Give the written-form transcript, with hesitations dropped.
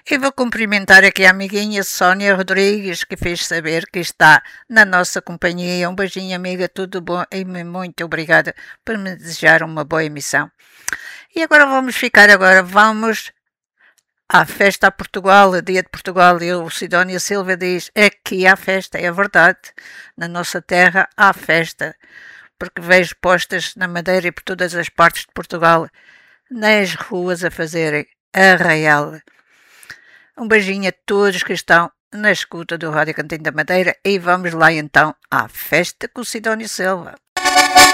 E vou cumprimentar aqui a amiguinha Sónia Rodrigues, que fez saber que está na nossa companhia. Um beijinho, amiga, tudo bom e muito obrigada por me desejar uma boa emissão. E agora vamos à festa a Portugal, dia de Portugal. E o Sidónia Silva diz, aqui há festa, é verdade, na nossa terra há festa, porque vejo postas na Madeira e por todas as partes de Portugal, nas ruas a fazerem arraial. Um beijinho a todos que estão na escuta do Rádio Cantinho da Madeira e vamos lá então à festa com o Sidónio Silva.